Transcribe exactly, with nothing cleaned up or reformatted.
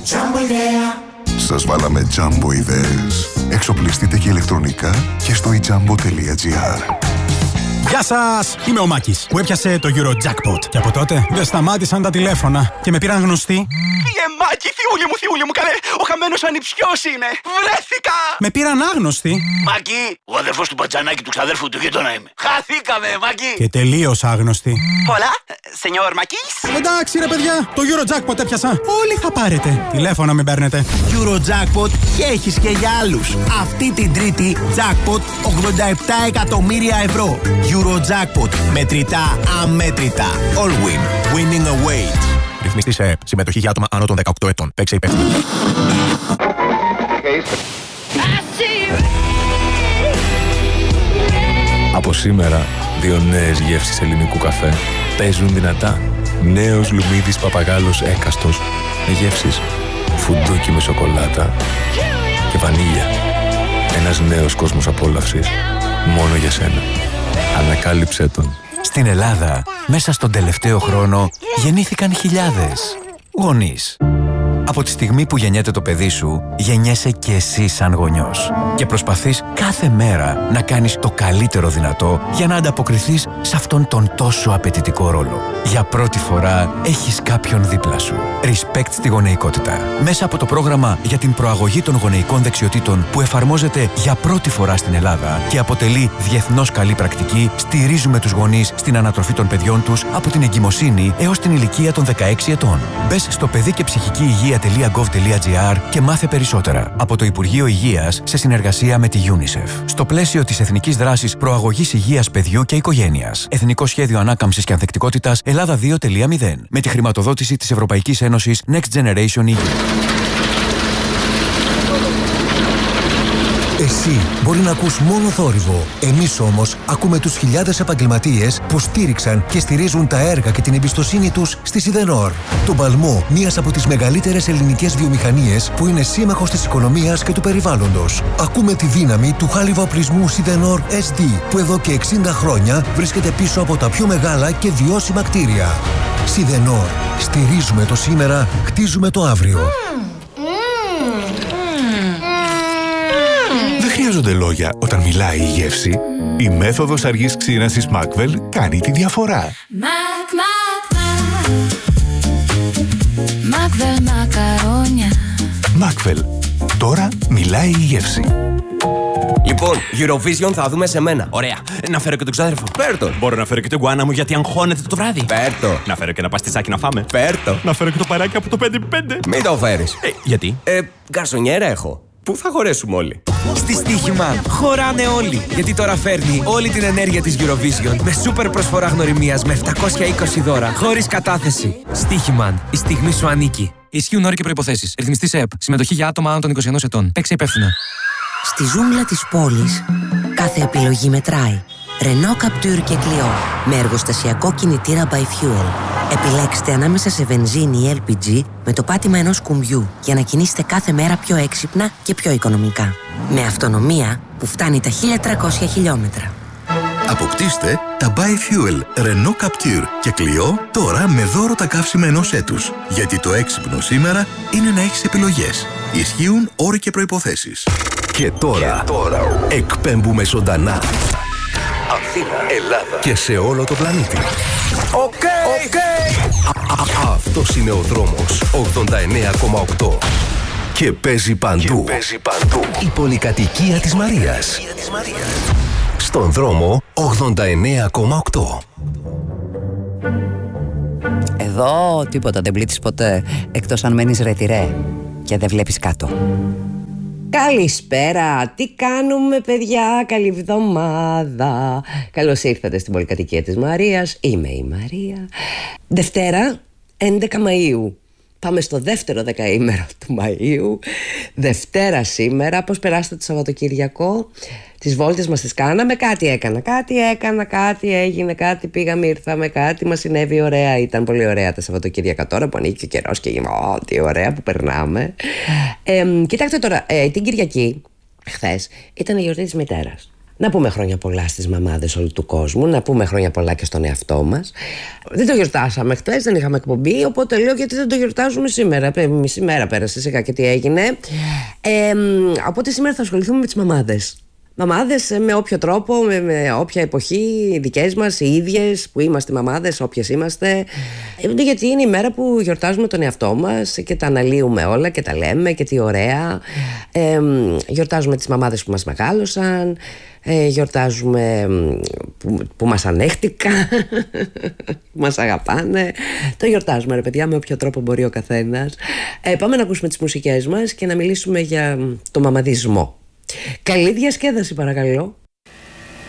Jumbo ιδέα. Σας βάλαμε Jumbo ιδέες. Εξοπλιστείτε και ηλεκτρονικά και στο e jumbo τελεία gr. Γεια σας! Είμαι ο Μάκης που έπιασε το Eurojackpot. Και από τότε δεν σταμάτησαν τα τηλέφωνα και με πήραν γνωστοί. Φύγε Μάκη, θιούλη μου, θιούλη μου, καλέ! Ο χαμένος ανιψιός είναι! Βρέθηκα! Με πήραν άγνωστοι. Μάκη, ο αδερφός του Πατζανάκη του ξαδέρφου του γείτονα είμαι. Χαθήκαμε, Μάκη! Και τελείως άγνωστοι. Πολλά, σενιόρ Μάκης. Εντάξει ρε παιδιά, το Eurojackpot έπιασα. Όλοι θα πάρετε. Τηλέφωνα μην παίρνετε. Eurojackpot και έχεις και για άλλους. Αυτή την Τρίτη, jackpot ογδόντα επτά εκατομμύρια ευρώ. Eurojackpot. Μετρητά αμέτρητα. All win. Winning away. Ρυθμιστή σε ΕΠ. Συμμετοχή για άτομα άνω των δεκαοκτώ ετών. Παίξε υπεύθυνα. Από σήμερα, δύο νέες γεύσεις ελληνικού καφέ παίζουν δυνατά. Νέος Λουμίδης Παπαγάλος Έκαστος με γεύσεις φουντούκι με σοκολάτα και βανίλια. Ένας νέος κόσμος απόλαυσης μόνο για σένα. Ανακάλυψέ τον. Στην Ελλάδα, μέσα στον τελευταίο χρόνο, γεννήθηκαν χιλιάδες γονείς. Από τη στιγμή που γεννιέται το παιδί σου, γεννιέσαι και εσύ σαν γονιός. Και προσπαθείς κάθε μέρα να κάνεις το καλύτερο δυνατό για να ανταποκριθείς σε αυτόν τον τόσο απαιτητικό ρόλο. Για πρώτη φορά έχεις κάποιον δίπλα σου. Respect στη γονεϊκότητα. Μέσα από το πρόγραμμα για την προαγωγή των γονεϊκών δεξιοτήτων που εφαρμόζεται για πρώτη φορά στην Ελλάδα και αποτελεί διεθνώς καλή πρακτική, στηρίζουμε τους γονείς στην ανατροφή των παιδιών τους από την εγκυμοσύνη έως την ηλικία των δεκαέξι ετών. Μπες στο παιδί και ψυχική υγεία .gov.gr και μάθε περισσότερα από το Υπουργείο Υγείας σε συνεργασία με τη UNICEF. Στο πλαίσιο της Εθνικής Δράσης Προαγωγής Υγείας Παιδιού και Οικογένειας. Εθνικό Σχέδιο Ανάκαμψης και Ανθεκτικότητας Ελλάδα δύο τελεία μηδέν. Με τη χρηματοδότηση της Ευρωπαϊκής Ένωσης Next Generation ι γιου. Εσύ μπορεί να ακούς μόνο θόρυβο. Εμείς όμως ακούμε τους χιλιάδες επαγγελματίες που στήριξαν και στηρίζουν τα έργα και την εμπιστοσύνη τους στη Σιδενόρ. Το παλμό, μίας από τις μεγαλύτερες ελληνικές βιομηχανίες που είναι σύμμαχος της οικονομίας και του περιβάλλοντος. Ακούμε τη δύναμη του χάλιβα-οπλισμού Σιδενόρ ες ντι που εδώ και εξήντα χρόνια βρίσκεται πίσω από τα πιο μεγάλα και βιώσιμα κτίρια. Σιδενόρ. Στηρίζουμε το σήμερα, χτίζουμε το αύριο. Δεν χρειάζονται λόγια όταν μιλάει η γεύση. Η μέθοδος αργής ξύρανσης Macvel κάνει τη διαφορά. Mac, Mac, Mac. Macvel μακαρόνια. Macvel. Τώρα μιλάει η γεύση. Λοιπόν, Eurovision θα δούμε σε μένα. Ωραία. Να φέρω και τον ξάδερφο. Φέρτο. Μπορώ να φέρω και τον γκουάνα μου γιατί αγχώνεται το βράδυ. Φέρτο. Να φέρω και ένα παστισάκι να φάμε. Φέρτο. Να φέρω και το παράκι από το πέντε πέντε. Μην το φέρεις. Ε, γιατί? Ε, γκαρσονιέρα έχω. Πού θα χωρέσουμε όλοι? Στη Στοίχημαν χωράνε όλοι. Γιατί τώρα φέρνει όλη την ενέργεια της Eurovision με σούπερ προσφορά γνωριμίας με επτακόσια είκοσι δώρα χωρίς κατάθεση. Στοίχημαν. Η στιγμή σου ανήκει. Ισχύουν όροι και προϋποθέσεις. Ρυθμιστής ΕΠ. Συμμετοχή για άτομα άνω των είκοσι ενός ετών. Παίξε υπεύθυνα. Στη ζούγκλα της πόλης, κάθε επιλογή μετράει. Renault Captur και Clio με εργοστασιακό κινητήρα by Fuel. Επιλέξτε ανάμεσα σε βενζίνη ή ελ πι τζι με το πάτημα ενός κουμπιού για να κινήσετε κάθε μέρα πιο έξυπνα και πιο οικονομικά. Με αυτονομία που φτάνει τα χίλια τριακόσια χιλιόμετρα. Αποκτήστε τα by Fuel Renault Captur και Clio τώρα με δώρο τα καύσιμα ενός έτους. Γιατί το έξυπνο σήμερα είναι να έχεις επιλογές. Ισχύουν όροι και προϋποθέσεις. Και τώρα, και τώρα εκπέμπουμε ζωντανά. Αθήνα, Ελλάδα και σε όλο το πλανήτη. Οκ, okay, okay. Αυτός είναι ο δρόμος ογδόντα εννέα κόμμα οκτώ. Και παίζει παντού. Και παίζει παντού. Η πολυκατοικία της Μαρίας. Στον δρόμο ογδόντα εννέα κόμμα οκτώ. Εδώ τίποτα δεν πλήττεις ποτέ, εκτός αν μένεις ρετυρέ και δεν βλέπεις κάτω. Καλησπέρα, τι κάνουμε παιδιά, καλή εβδομάδα. Καλώς ήρθατε στην πολυκατοικία της Μαρίας, είμαι η Μαρία. Δευτέρα, έντεκα Μαΐου. Πάμε στο δεύτερο δεκαήμερο του Μαΐου. Δευτέρα σήμερα. Πώς περάσατε το Σαββατοκύριακο? Τις βόλτες μας τις κάναμε. Κάτι έκανα, κάτι έκανα, κάτι έγινε, κάτι πήγαμε, ήρθαμε, κάτι μας συνέβη. Ωραία, ήταν πολύ ωραία τα Σαββατοκύριακα τώρα που ανοίξει ο καιρός και oh, τι ωραία που περνάμε. Ε, κοιτάξτε τώρα, ε, την Κυριακή, χθες, ήταν η γιορτή της μητέρας. Να πούμε χρόνια πολλά στις μαμάδες όλου του κόσμου, να πούμε χρόνια πολλά και στον εαυτό μας. Δεν το γιορτάσαμε χτες, δεν είχαμε εκπομπή, οπότε λέω γιατί δεν το γιορτάζουμε σήμερα. Μισή μέρα πέρασε σιγά και τι έγινε. Ε, οπότε σήμερα θα ασχοληθούμε με τις μαμάδες. Μαμάδες με όποιο τρόπο, με, με όποια εποχή, οι δικές μας, οι ίδιες που είμαστε μαμάδες, όποιες είμαστε. Ε, γιατί είναι η μέρα που γιορτάζουμε τον εαυτό μας και τα αναλύουμε όλα και τα λέμε και τι ωραία. Ε, γιορτάζουμε τις μαμάδες που μας μεγάλωσαν, ε, γιορτάζουμε που, που μας ανέχτηκαν, που μας αγαπάνε. Το γιορτάζουμε ρε παιδιά με όποιο τρόπο μπορεί ο καθένας. Ε, πάμε να ακούσουμε τις μουσικές μας και να μιλήσουμε για το μαμαδισμό. Καλή διασκέδαση παρακαλώ.